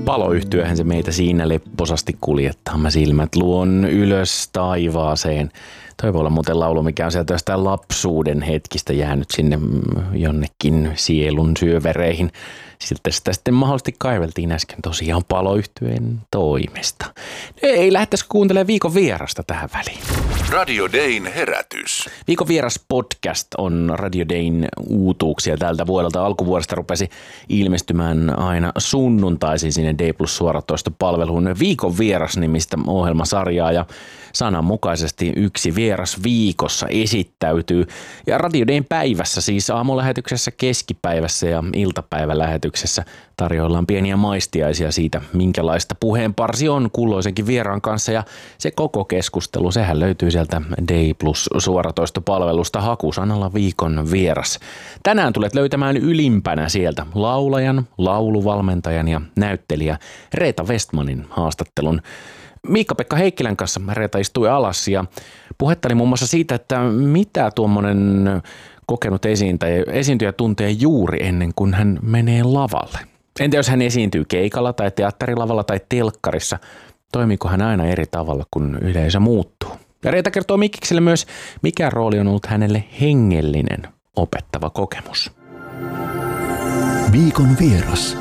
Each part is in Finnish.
Paloyhtyehän se meitä siinä lepposasti kuljettaa. Mä silmät luon ylös taivaaseen. Toi voi olla muuten laulu, mikä on sieltä jostain lapsuuden hetkistä jäänyt sinne jonnekin sielun syövereihin. Sitä sitten mahdollisesti kaiveltiin äsken tosiaan Paloyhtyeen toimesta. Ei lähtäisikö kuuntelemaan viikon vierasta tähän väliin? Radio Dayn herätys. Viikon vieras podcast on Radio Dayn uutuuksia tältä vuodelta. Alkuvuodesta rupesi ilmestymään aina sunnuntaisin sinne D Plus suoratoistopalveluun Viikon vieras -nimistä ohjelmasarjaa ja sananmukaisesti yksi vieras viikossa esittäytyy. Ja Radio Dayn päivässä, siis aamulähetyksessä, keskipäivässä ja iltapäivälähetyksessä tarjoillaan pieniä maistiaisia siitä, minkälaista puheenparsi on kulloisenkin vieraan kanssa. Ja se koko keskustelu, sehän löytyy sieltä D Plus suoratoistopalvelusta hakusanalla Viikon vieras. Tänään tulet löytämään ylimpänä sieltä laulajan, lauluvalmentajan ja näyttelijä Reetta Westmanin haastattelun. Miikka-Pekka Heikkilän kanssa Reetta istui alas ja puhetteli muun muassa siitä, että mitä tuommoinen kokenut esiintyjä tuntee juuri ennen kuin hän menee lavalle. Entä jos hän esiintyy keikalla tai teatterilavalla tai telkkarissa, toimiiko hän aina eri tavalla, kun yleisö muuttuu? Ja Reetta kertoo Mikkikselle myös, mikä rooli on ollut hänelle hengellinen opettava kokemus. Viikon vieras.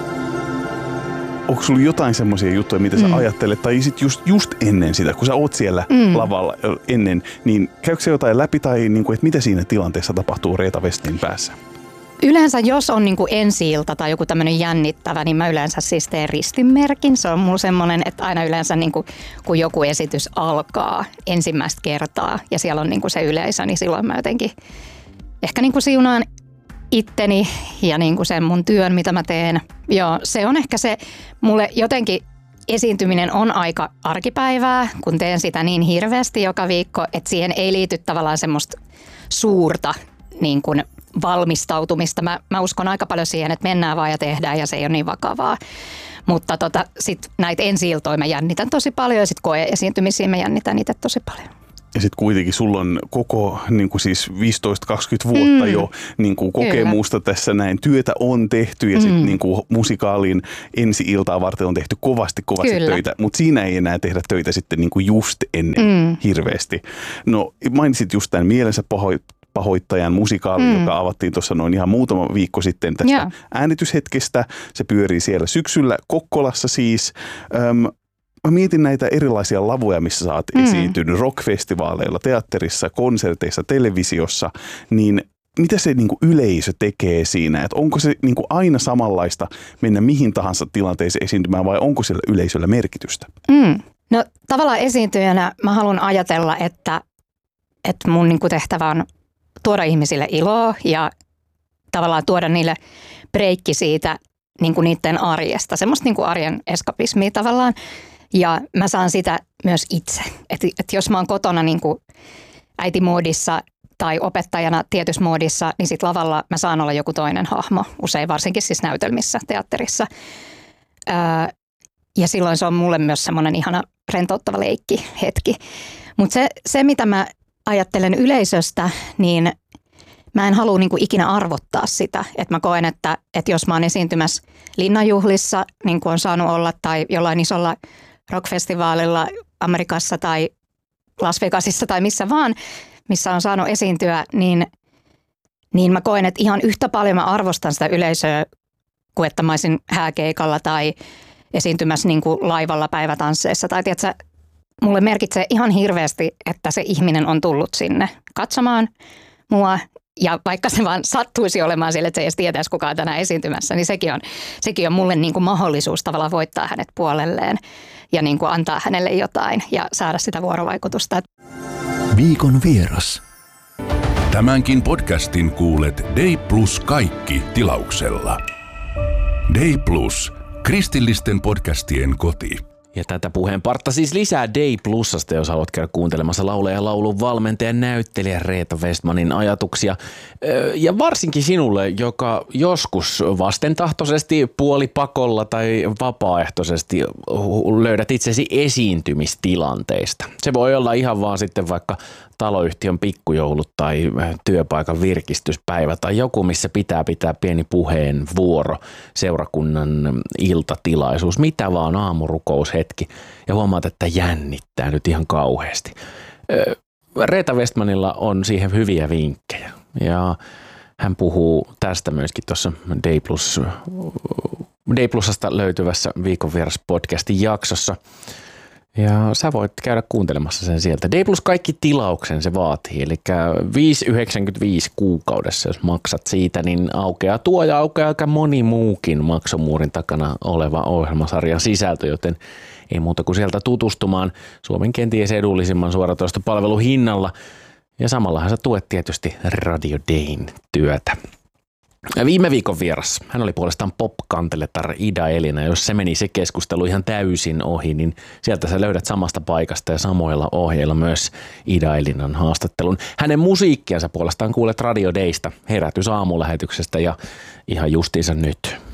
Onko sulla jotain semmoisia juttuja, mitä sä ajattelet, tai sit just ennen sitä, kun sä oot siellä lavalla ennen, niin käykö se jotain läpi, tai niinku, että mitä siinä tilanteessa tapahtuu Reetta Westmanin päässä? Yleensä jos on niinku ensi-ilta tai joku tämmöinen jännittävä, niin mä yleensä siis teen ristinmerkin. Se on mulla semmoinen, että aina yleensä niinku, kun joku esitys alkaa ensimmäistä kertaa ja siellä on niinku se yleisö, niin silloin mä jotenkin ehkä niinku siunaan itteni ja niinku sen mun työn, mitä mä teen. Joo, se on ehkä se, mulle jotenkin esiintyminen on aika arkipäivää, kun teen sitä niin hirveästi joka viikko, että siihen ei liity tavallaan semmoista suurta niin kuin valmistautumista. Mä uskon aika paljon siihen, että mennään vaan ja tehdään ja se ei ole niin vakavaa. Mutta sit näitä ensi-iltoja mä jännitän tosi paljon ja sitten koe-esiintymisiä mä jännitän niitä tosi paljon. Ja sitten kuitenkin sulla on koko niin kuin siis 15-20 vuotta jo niin kuin kokemusta tässä näin. Työtä on tehty ja sitten niin kuin musikaalin ensi-iltaa varten on tehty kovasti töitä. Mutta siinä ei enää tehdä töitä sitten niin kuin just ennen hirveästi. No mainitsit just tämän Mielensä pahoittajan musikaali, joka avattiin tuossa noin ihan muutama viikko sitten tästä äänityshetkestä. Se pyörii siellä syksyllä Kokkolassa siis. Mä mietin näitä erilaisia lavoja, missä sä oot esiintynyt rockfestivaaleilla, teatterissa, konserteissa, televisiossa, niin mitä se niinku yleisö tekee siinä? Et onko se niinku aina samanlaista mennä mihin tahansa tilanteeseen esiintymään vai onko sillä yleisöllä merkitystä? No tavallaan esiintyjänä mä haluan ajatella, että mun niinku tehtävä on tuoda ihmisille iloa ja tavallaan tuoda niille breikki siitä niinku niiden arjesta, semmoista niinku arjen eskapismia tavallaan. Ja mä saan sitä myös itse. Että jos mä oon kotona niin kuin äitimoodissa tai opettajana tietyssä moodissa, niin sit lavalla mä saan olla joku toinen hahmo. Usein varsinkin siis näytelmissä, teatterissa. Ja silloin se on mulle myös semmoinen ihana rentouttava leikkihetki. Mutta se, mitä mä ajattelen yleisöstä, niin mä en halua niin kuin ikinä arvottaa sitä. Että mä koen, että jos mä oon esiintymässä linnanjuhlissa, niin kuin on saanut olla, tai jollain isolla rockfestivaalilla Amerikassa tai Las Vegasissa tai missä vaan, missä on saanut esiintyä, niin mä koen, että ihan yhtä paljon mä arvostan sitä yleisöä kuin että mä olisin hääkeikalla tai esiintymässä niin kuin laivalla päivätansseissa. Tai tiedätkö, mulle merkitsee ihan hirveästi, että se ihminen on tullut sinne katsomaan mua. Ja vaikka se vaan sattuisi olemaan sille, että se ei edes tietäisi kukaan tänään esiintymässä, niin sekin on mulle niin kuin mahdollisuus tavallaan voittaa hänet puolelleen ja niin kuin antaa hänelle jotain ja saada sitä vuorovaikutusta. Viikon vieras. Tämänkin podcastin kuulet D Plus kaikki -tilauksella. D Plus, kristillisten podcastien koti. Ja tätä puheenpartta siis lisää D Plusasta, jos haluat käydä kuuntelemassa laulaja ja laulun valmentajan näyttelijä Reetta Westmanin ajatuksia. Ja varsinkin sinulle, joka joskus vastentahtoisesti, puolipakolla tai vapaaehtoisesti löydät itsesi esiintymistilanteista. Se voi olla ihan vaan sitten vaikka taloyhtiön pikkujoulut tai työpaikan virkistyspäivä tai joku, missä pitää pieni puheenvuoro, seurakunnan iltatilaisuus, mitä vaan, aamurukoushetki ja huomaat, että jännittää nyt ihan kauheasti. Reetta Westmanilla on siihen hyviä vinkkejä ja hän puhuu tästä myöskin tuossa D Plusasta löytyvässä Viikon vieras podcastin jaksossa. Ja sä voit käydä kuuntelemassa sen sieltä. D Plus kaikki tilauksen se vaatii, eli 5,95 kuukaudessa, jos maksat siitä, niin aukeaa tuo ja aukeaa aika moni muukin maksomuurin takana oleva ohjelmasarjan sisältö, joten ei muuta kuin sieltä tutustumaan Suomen kenties edullisimman suoratoistopalvelun hinnalla. Ja samallahan sä tuet tietysti Radio Dayn työtä. Viime viikon vieras, hän oli puolestaan pop-kanteletar Ida Elina. Jos se meni se keskustelu ihan täysin ohi, niin sieltä sä löydät samasta paikasta ja samoilla ohjeilla myös Ida Elinan haastattelun. Hänen musiikkiansa puolestaan kuulet Radio Daysta, Herätys aamulähetyksestä ja ihan justiinsa nyt.